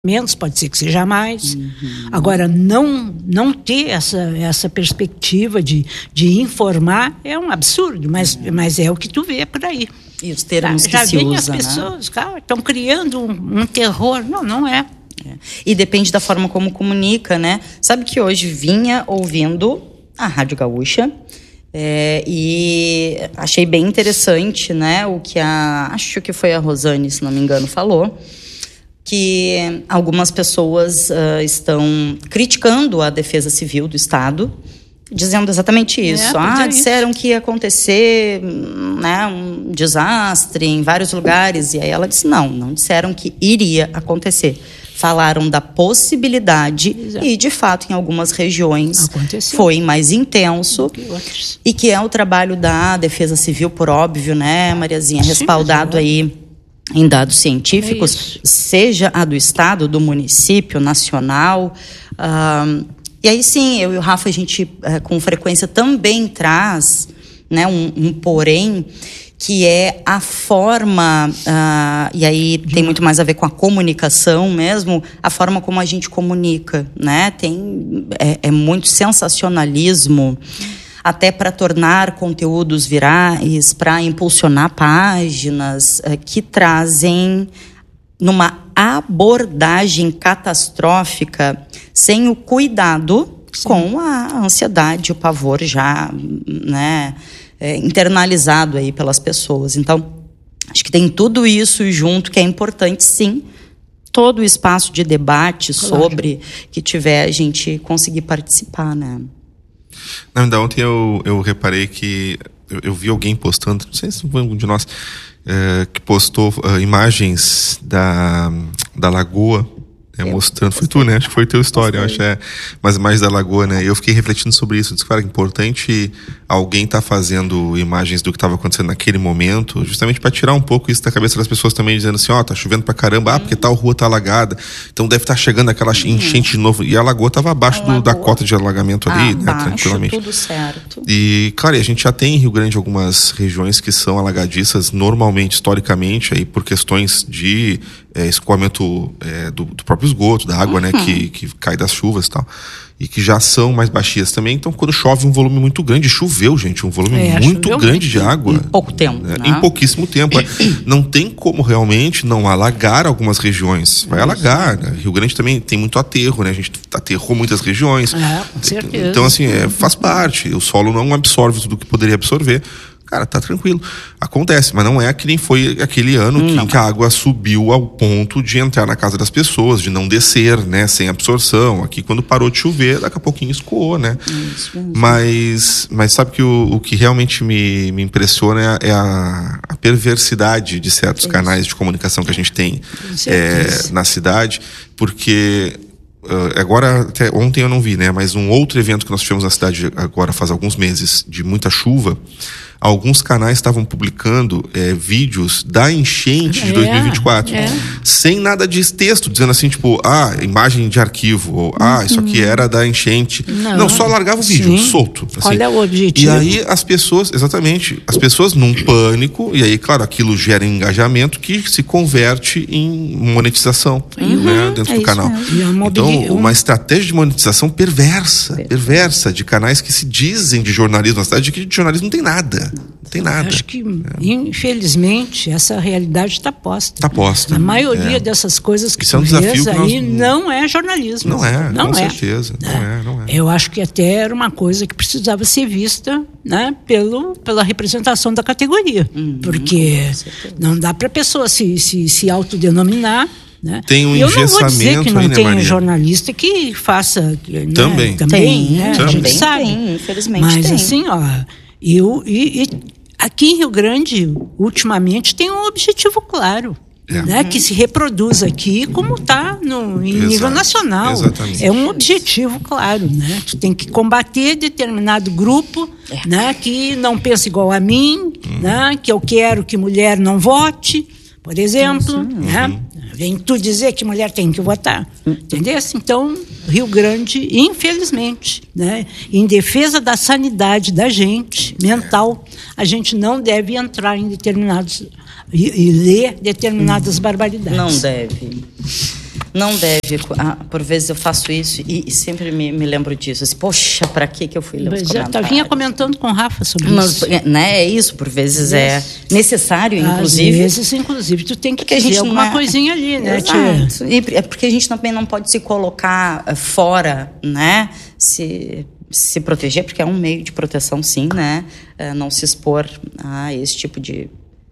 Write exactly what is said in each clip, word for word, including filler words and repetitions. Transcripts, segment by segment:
menos, pode ser que seja mais. Uhum. Agora, não, não ter essa, essa perspectiva de, de informar é um absurdo, mas, uhum. mas é o que tu vê por aí. E os termos tá, que se usam, usa, as pessoas, né? Cara, estão criando um, um terror. Não, não é. é. E depende da forma como comunica, né? Sabe que hoje vinha ouvindo a Rádio Gaúcha, é, e achei bem interessante, né? O que a, acho que foi a Rosane, se não me engano, falou, que algumas pessoas uh, estão criticando a Defesa Civil do Estado, dizendo exatamente isso. É, ah, disseram isso. que ia acontecer, né, um desastre em vários lugares. E aí ela disse, não, não disseram que iria acontecer. Falaram da possibilidade. Exato. E, de fato, em algumas regiões aconteceu. Foi mais intenso. Que e que é o trabalho da Defesa Civil, por óbvio, né, Mariazinha, respaldado Sim, aí em dados científicos, é seja a do Estado, do município, nacional. Uh, e aí sim, eu e o Rafa, a gente uh, com frequência também traz, né, um, um porém, que é a forma, uh, e aí tem muito mais a ver com a comunicação mesmo, a forma como a gente comunica, né? Tem, é, é muito sensacionalismo, até para tornar conteúdos virais, para impulsionar páginas uh, que trazem numa abordagem catastrófica sem o cuidado Sim. com a ansiedade, o pavor já, né, é, internalizado aí pelas pessoas. Então, acho que tem tudo isso junto que é importante, sim, todo o espaço de debate claro. sobre que tiver a gente conseguir participar, né? Não, ainda ontem eu, eu reparei que eu, eu vi alguém postando, não sei se foi um de nós, é, que postou uh, imagens da, da lagoa, é, mostrando, foi tu, né? Acho que foi teu história, eu acho, é, mas mais da lagoa, né? Eu fiquei refletindo sobre isso, disse, cara, é importante alguém estar tá fazendo imagens do que estava acontecendo naquele momento, justamente para tirar um pouco isso da cabeça das pessoas também, dizendo assim, ó, oh, tá chovendo pra caramba, ah, porque tal rua tá alagada, então deve estar tá chegando aquela enchente de novo, e a lagoa estava abaixo do, da cota de alagamento ali, né? Tranquilamente. Tudo certo. E, claro, a gente já tem em Rio Grande algumas regiões que são alagadiças normalmente, historicamente, aí por questões de é, escoamento é, do, do próprio esgoto, da água, uhum. né, que, que cai das chuvas e tal, e que já são mais baixas também. Então, quando chove um volume muito grande, choveu, gente, um volume é, muito grande muito. de água. Em pouco tempo. Né? Né? Em pouquíssimo tempo. Não tem como realmente não alagar algumas regiões. Vai Isso. alagar. Né? Rio Grande também tem muito aterro, né? A gente aterrou muitas regiões. É, com certeza. Então, assim, é, faz parte. O solo não absorve tudo que poderia absorver. Cara, tá tranquilo. Acontece, mas não é que nem foi aquele ano que, que a água subiu ao ponto de entrar na casa das pessoas, de não descer, né, sem absorção. Aqui, quando parou de chover, daqui a pouquinho escoou, né? Isso, isso. Mas, mas sabe que o, o que realmente me, me impressiona é a, a perversidade de certos isso. canais de comunicação que a gente tem é, na cidade, porque... Uh, agora, até ontem eu não vi, né? Mas um outro evento que nós tivemos na cidade agora faz alguns meses, de muita chuva, alguns canais estavam publicando é, vídeos da enchente de é, dois mil e vinte e quatro, é. sem nada de texto, dizendo assim, tipo, ah, imagem de arquivo, ou ah, uhum. isso aqui era da enchente. Não, não só largava o vídeo, Sim. solto. Assim. Qual é o objetivo? E aí as pessoas, exatamente, as pessoas num pânico, e aí, claro, aquilo gera engajamento que se converte em monetização, uhum. né, dentro é do canal. Então, uma estratégia de monetização perversa, perversa, de canais que se dizem de jornalismo na cidade, de que de jornalismo não tem nada. Não tem nada. Acho que, é. infelizmente, essa realidade está posta. Está posta. A maioria é. dessas coisas que Isso tu é um vês aí nós... não é jornalismo. Não é, não com é. certeza. Não é, não é. Eu acho que até era uma coisa que precisava ser vista, né, pelo, pela representação da categoria. Uhum, porque não dá para a pessoa se, se, se autodenominar. Né? Tem um eu engessamento. Eu não vou dizer que não aí, né, tem Maria? jornalista que faça. Né? Também. Também, tem, né? também. A gente sabe. Tem, infelizmente Mas tem. assim, ó, eu, e, e aqui em Rio Grande, ultimamente, tem um objetivo claro. É. Né, que se reproduz aqui como está em Exato. nível nacional. Exatamente. É um objetivo claro, né? Tu tem que combater determinado grupo, é. né, que não pensa igual a mim, uhum. né, que eu quero que mulher não vote, por exemplo. Uhum. Né? Vem tu dizer que mulher tem que votar. Uhum. Entendeu? Então, Rio Grande, infelizmente, né, em defesa da sanidade da gente, mental, a gente não deve entrar em determinados... E, e ler determinadas barbaridades. Não deve. Não deve. Ah, por vezes eu faço isso e, e sempre me, me lembro disso. Assim, poxa, para que que eu fui ler os comentários? Eu vinha comentando com o Rafa sobre Mas, isso. Né, é isso, por vezes é necessário, inclusive. Às vezes, inclusive, tu tem que porque a gente alguma é... coisinha ali, né? Exato. E é porque a gente também não pode se colocar fora, né? Se... se proteger, porque é um meio de proteção, sim, né? É, não se expor a esse tipo de,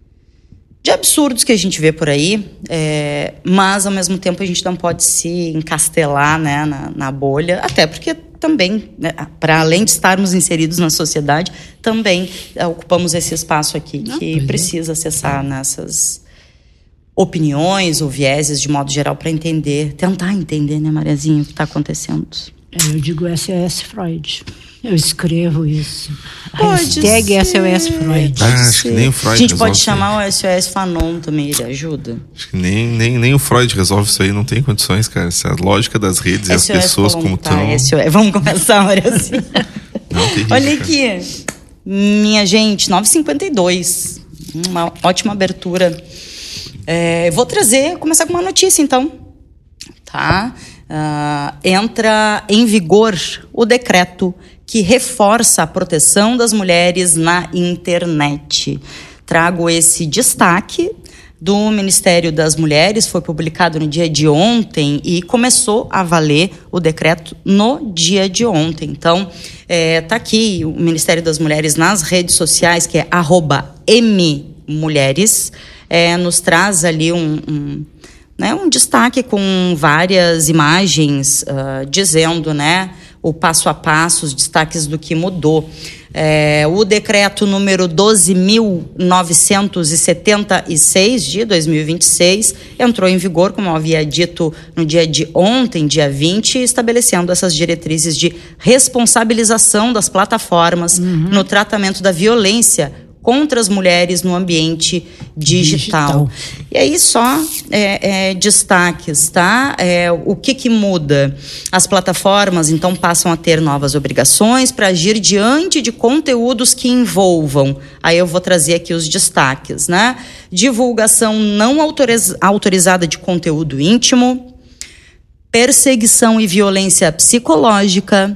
de absurdos que a gente vê por aí, é, mas, ao mesmo tempo, a gente não pode se encastelar, né, na, na bolha, até porque também, né, para além de estarmos inseridos na sociedade, também é, ocupamos esse espaço aqui, não, que precisa é. acessar nessas opiniões ou vieses, de modo geral, para entender, tentar entender, né, Mariazinha, o que está acontecendo. Eu digo S O S Freud. Eu escrevo isso. Pode Hashtag ser. S O S Freud. Ah, acho que nem o Freud A gente pode resolve chamar o S O S Fanon também, ele ajuda. Acho que nem, nem, nem o Freud resolve isso aí, não tem condições, cara. Essa lógica das redes e as pessoas como estão. Vamos começar, Mariazinha. Não, tem Olha aqui, minha gente, nove e cinquenta e dois. Uma ótima abertura. É, vou trazer, começar com uma notícia, então. Tá? Uh, entra em vigor o decreto que reforça a proteção das mulheres na internet. Trago esse destaque do Ministério das Mulheres, foi publicado no dia de ontem e começou a valer o decreto no dia de ontem. Então, é, tá aqui o Ministério das Mulheres nas redes sociais, que é arroba mmulheres, é, nos traz ali um... um Né, um destaque com várias imagens uh, dizendo, né, o passo a passo, os destaques do que mudou. É, o decreto número doze mil novecentos e setenta e seis de dois mil e vinte e seis entrou em vigor, como eu havia dito, no dia de ontem, dia vinte, estabelecendo essas diretrizes de responsabilização das plataformas uhum. no tratamento da violência contra as mulheres no ambiente digital. digital. E aí só é, é, destaques, tá? É, o que que muda? As plataformas, então, passam a ter novas obrigações para agir diante de conteúdos que envolvam. Aí eu vou trazer aqui os destaques, né? Divulgação não autoriz- autorizada de conteúdo íntimo, perseguição e violência psicológica,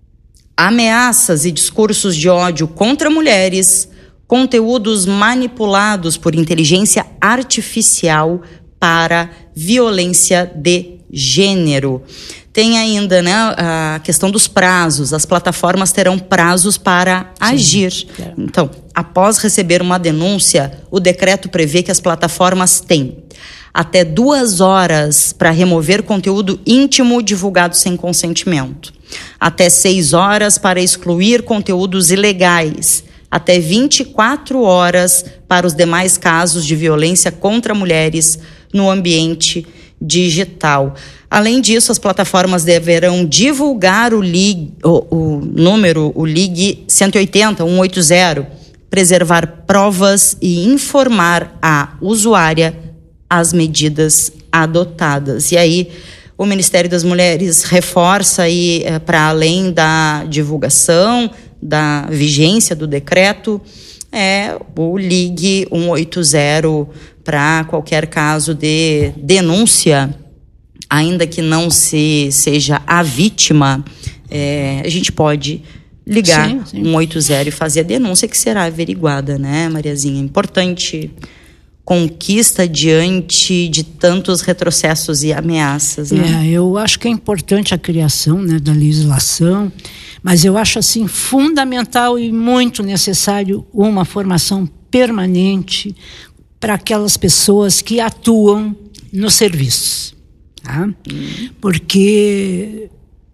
ameaças e discursos de ódio contra mulheres, conteúdos manipulados por inteligência artificial para violência de gênero. Tem ainda, né, a questão dos prazos. As plataformas terão prazos para Sim. agir. É. Então, após receber uma denúncia, o decreto prevê que as plataformas têm até duas horas para remover conteúdo íntimo divulgado sem consentimento, até seis horas para excluir conteúdos ilegais, até vinte e quatro horas para os demais casos de violência contra mulheres no ambiente digital. Além disso, as plataformas deverão divulgar o, lig, o, o número, o L I G cento e oitenta, cento e oitenta, preservar provas e informar a usuária as medidas adotadas. E aí, o Ministério das Mulheres reforça aí, é, para além da divulgação, da vigência do decreto, é o L I G cento e oitenta para qualquer caso de denúncia, ainda que não se seja a vítima, é, a gente pode ligar sim, sim. cento e oitenta e fazer a denúncia, que será averiguada, né, Mariazinha? Importante conquista diante de tantos retrocessos e ameaças, né? É, eu acho que é importante a criação, né, da legislação, mas eu acho assim fundamental e muito necessário uma formação permanente para aquelas pessoas que atuam nos serviços, tá? Hum. Porque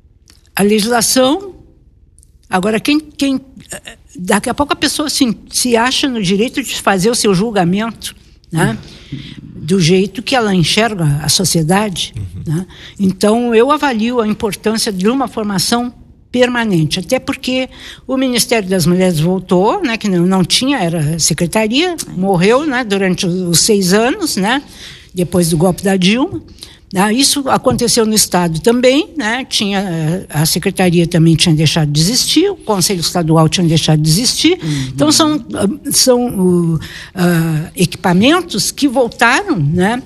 a legislação, agora quem, quem daqui a pouco a pessoa assim, se acha no direito de fazer o seu julgamento, né? Do jeito que ela enxerga a sociedade, uhum. né? Então eu avalio a importância de uma formação permanente, até porque o Ministério das Mulheres voltou, né, que não, não tinha, era secretaria, morreu, né, durante os seis anos, né, depois do golpe da Dilma. Né, isso aconteceu no Estado também, né, tinha, a secretaria também tinha deixado de existir, o Conselho Estadual tinha deixado de existir. Uhum. Então são, são uh, uh, equipamentos que voltaram, né,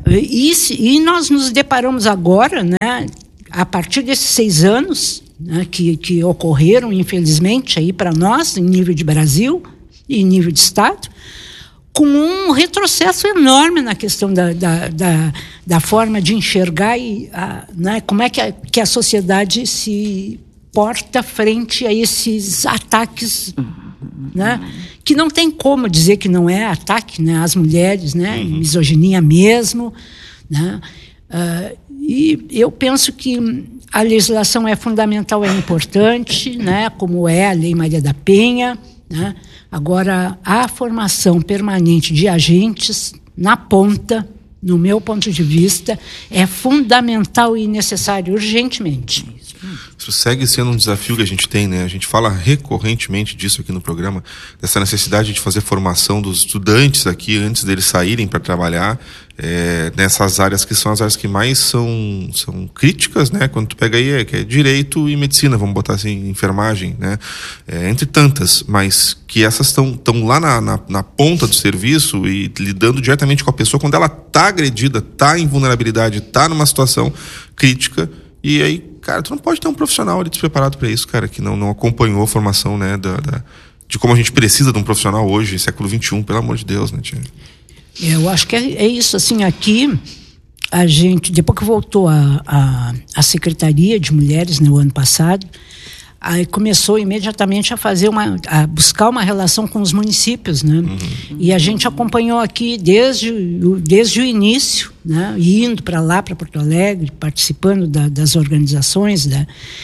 e, e nós nos deparamos agora, né, a partir desses seis anos, né, que, que ocorreram, infelizmente, aí para nós, em nível de Brasil e em nível de Estado, com um retrocesso enorme na questão da, da, da, da forma de enxergar e a, né, como é que a, que a sociedade se porta frente a esses ataques, né, que não tem como dizer que não é ataque, né, às mulheres, né, misoginia mesmo, né, uh, e eu penso que a legislação é fundamental, é importante, né, como é a Lei Maria da Penha, né. Agora, a formação permanente de agentes na ponta, no meu ponto de vista, é fundamental e necessário urgentemente. Isso segue sendo um desafio que a gente tem, né? A gente fala recorrentemente disso aqui no programa, dessa necessidade de fazer formação dos estudantes aqui antes deles saírem para trabalhar é, nessas áreas que são as áreas que mais são, são críticas, né? Quando tu pega aí, é, que é direito e medicina, vamos botar assim, enfermagem, né? É, entre tantas, mas que essas estão lá na, na, na ponta do serviço e lidando diretamente com a pessoa quando ela está agredida, está em vulnerabilidade, está numa situação crítica. E aí, cara, tu não pode ter um profissional ali despreparado para isso, cara, que não, não acompanhou a formação, né, da, da, de como a gente precisa de um profissional hoje, século vinte e um, pelo amor de Deus, né, tia? Eu acho que é, é isso, assim, aqui a gente, depois que voltou a, a, a Secretaria de Mulheres, né, o ano passado, aí começou imediatamente a fazer uma, a buscar uma relação com os municípios, né? Uhum. E a gente acompanhou aqui desde, desde o início, né? Indo para lá, para Porto Alegre, participando da, das organizações, né?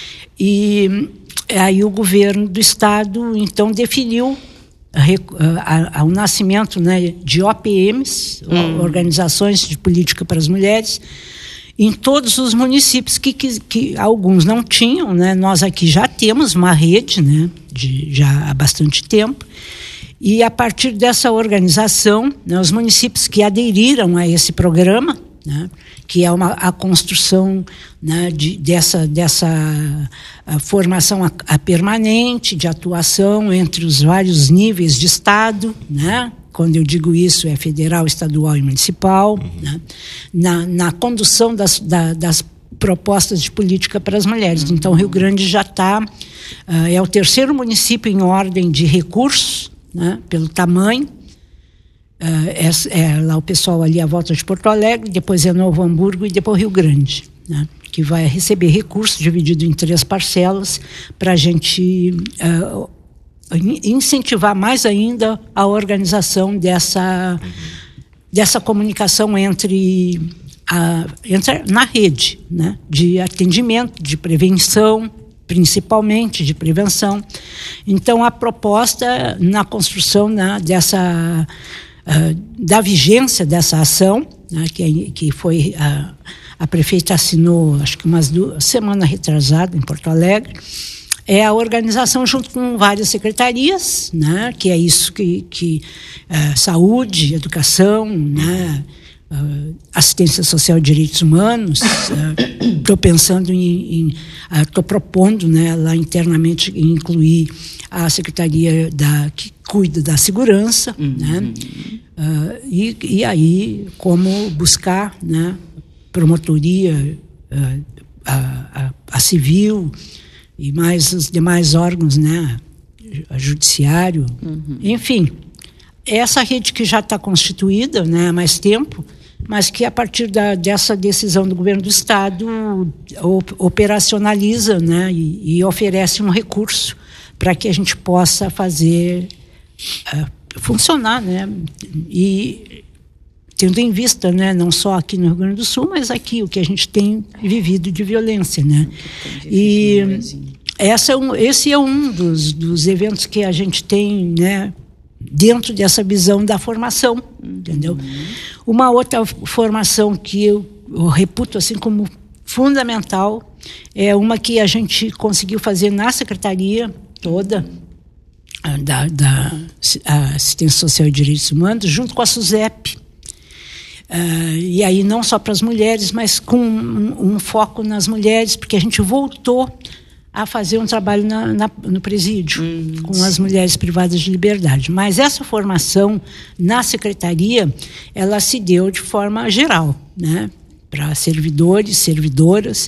E aí o governo do estado, então, definiu a, a, a, o nascimento, né, de O P Ms, uhum. Organizações de Política para as Mulheres, em todos os municípios que, que, que alguns não tinham, né? Nós aqui já temos uma rede, né? De, já há bastante tempo, e a partir dessa organização, né, os municípios que aderiram a esse programa, né, que é uma, a construção, né, de, dessa, dessa a formação a, a permanente de atuação entre os vários níveis de Estado, né? Quando eu digo isso, é federal, estadual e municipal, uhum. né? na, na condução das, da, das propostas de política para as mulheres. Uhum. Então, Rio Grande já está, uh, é o terceiro município em ordem de recursos, né? Pelo tamanho. Uh, é, é lá o pessoal ali à volta de Porto Alegre, depois é Novo Hamburgo e depois Rio Grande, né? Que vai receber recursos dividido em três parcelas para a gente... Uh, incentivar mais ainda a organização dessa, uhum. dessa comunicação entre, a, entre na rede, né, de atendimento, de prevenção, principalmente de prevenção. Então, a proposta na construção, né, dessa, uh, da vigência dessa ação, né, que, que foi a, a prefeita assinou, acho que umas duas semanas retrasada em Porto Alegre, é a organização junto com várias secretarias, né, que é isso que, que uh, saúde, educação, né, uh, assistência social e direitos humanos. Estou uh, pensando em, estou uh, propondo, né, lá internamente incluir a secretaria da, que cuida da segurança, uhum. né, uh, e, e aí como buscar, né, promotoria, uh, a, a, a civil e mais os demais órgãos, né, judiciário, uhum. enfim, essa rede que já está constituída, né, há mais tempo, mas que a partir da, dessa decisão do governo do estado operacionaliza, né, e, e oferece um recurso para que a gente possa fazer uh, funcionar, né, e tendo em vista, né, não só aqui no Rio Grande do Sul, mas aqui o que a gente tem vivido de violência, né? E essa é um, esse é um dos, dos eventos que a gente tem, né, dentro dessa visão da formação, entendeu? Uma outra formação que eu, eu reputo assim como fundamental é uma que a gente conseguiu fazer na secretaria toda da, da Assistência Social e Direitos Humanos, junto com a SUSEP. Uh, e aí não só para as mulheres, mas com um, um foco nas mulheres, porque a gente voltou a fazer um trabalho na, na, no presídio, hum, com as mulheres privadas de liberdade. Mas essa formação na secretaria, ela se deu de forma geral, né? Para servidores, servidoras.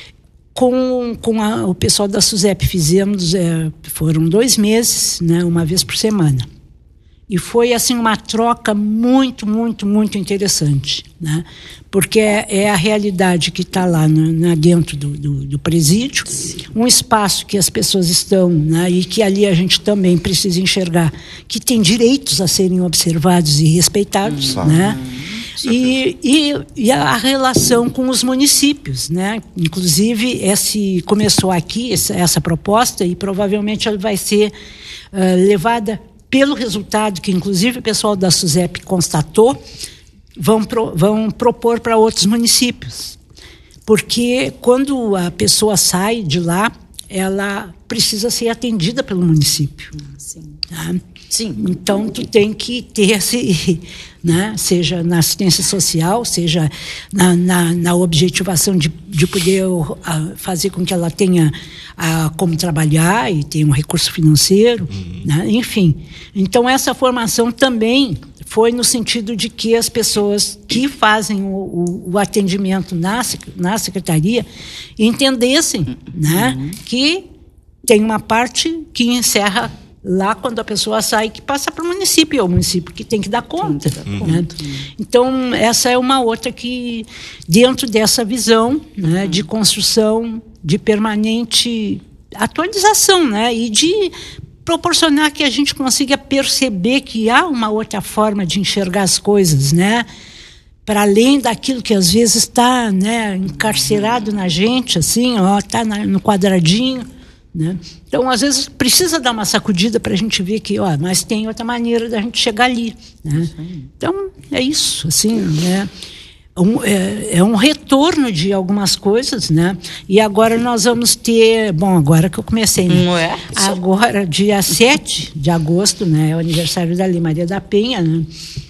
Com, com a, o pessoal da SUSEP fizemos, é, foram dois meses, né? Uma vez por semana. E foi, assim, uma troca muito, muito, muito interessante, né? Porque é, é a realidade que está lá no, na, dentro do, do, do presídio, um espaço que as pessoas estão, né? E que ali a gente também precisa enxergar que tem direitos a serem observados e respeitados, hum, né? E, e, e a relação com os municípios, né? Inclusive, esse, começou aqui essa, essa proposta e provavelmente ela vai ser uh, levada pelo resultado que, inclusive, o pessoal da SUSEP constatou, vão, pro, vão propor para outros municípios. Porque quando a pessoa sai de lá, ela precisa ser atendida pelo município. Sim. Tá? Sim. Então, tu tem que ter esse, né, seja na assistência social, seja na, na, na objetivação de, de poder a, fazer com que ela tenha a, como trabalhar e tenha um recurso financeiro, uhum. né, enfim. Então, essa formação também foi no sentido de que as pessoas que fazem o, o, o atendimento na, na secretaria entendessem, uhum. né, que tem uma parte que encerra lá quando a pessoa sai, que passa para o município, é o município que tem que dar conta. Uhum. Né? Então, essa é uma outra que, dentro dessa visão, né, uhum. de construção, de permanente atualização, né, e de proporcionar que a gente consiga perceber que há uma outra forma de enxergar as coisas, né, para além daquilo que às vezes está, né, encarcerado na gente, assim, ó, está no quadradinho. Né? Então, às vezes, precisa dar uma sacudida para a gente ver que, ó, mas tem outra maneira da gente chegar ali. Né? Então, é isso, assim, né? Um, é, é um retorno de algumas coisas, né? E agora nós vamos ter, bom, agora que eu comecei, né? Não é? Agora, dia sete de agosto, né? É o aniversário da Lei Maria da Penha, né?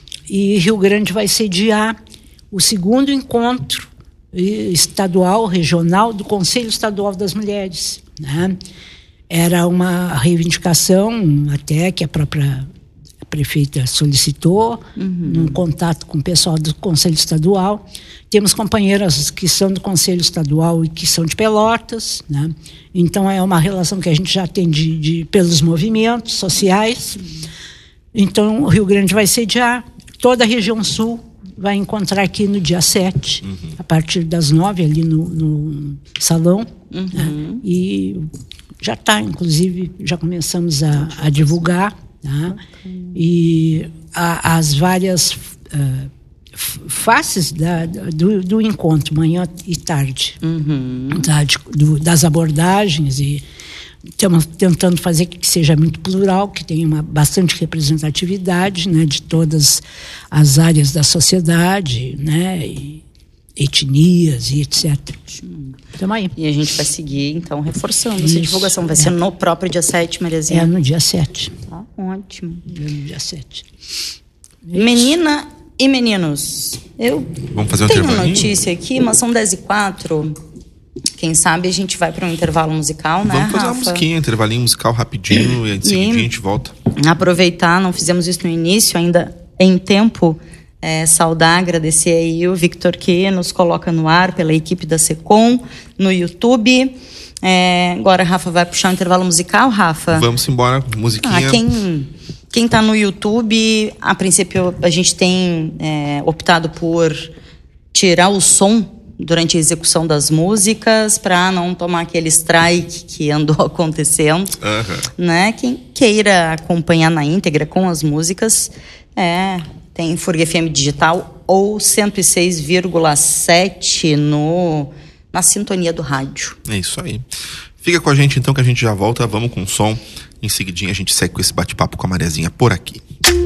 E Rio Grande vai sediar o segundo encontro estadual, regional, do Conselho Estadual das Mulheres. Né? Era uma reivindicação até que a própria prefeita solicitou, uhum. num contato com o pessoal do Conselho Estadual. Temos companheiras que são do Conselho Estadual e que são de Pelotas, né? Então é uma relação que a gente já tem de, de, pelos movimentos sociais. Então o Rio Grande vai sediar, toda a região sul vai encontrar aqui no dia sete, uhum. a partir das nove, ali no, no salão. Uhum. Né? E já está, inclusive, já começamos a, a divulgar. Tá? Uhum. E a, as várias uh, faces da, do, do encontro, manhã e tarde. Uhum. Tá? De, do, das abordagens e estamos tentando fazer que seja muito plural, que tenha uma bastante representatividade, né, de todas as áreas da sociedade, né, e etnias e etcétera. Estamos aí. E a gente vai seguir, então, reforçando Isso, essa divulgação. Vai é. ser no próprio dia sete, Mariazinha? É, no dia sete. Tá, ótimo. É no dia sete. Menina e meninos, eu Vamos fazer um tenho uma notícia aqui, mas são dez e quatro. Quem sabe a gente vai para um intervalo musical, né, Vamos fazer Rafa? uma musiquinha, intervalinho musical rapidinho e em seguida a gente volta. Aproveitar, não fizemos isso no início, ainda em tempo, é, saudar, agradecer aí o Victor que nos coloca no ar pela equipe da SECOM, no YouTube. É, agora a Rafa vai puxar um intervalo musical, Rafa? Vamos embora, musiquinha. Ah, quem, quem tá no YouTube, a princípio a gente tem é, optado por tirar o som durante a execução das músicas, para não tomar aquele strike que andou acontecendo. Uhum. Né? Quem queira acompanhar na íntegra com as músicas, é, tem F U R G F M Digital ou cento e seis vírgula sete no, na sintonia do rádio. É isso aí. Fica com a gente então que a gente já volta, vamos com o som. Em seguidinha a gente segue com esse bate-papo com a Mariazinha por aqui.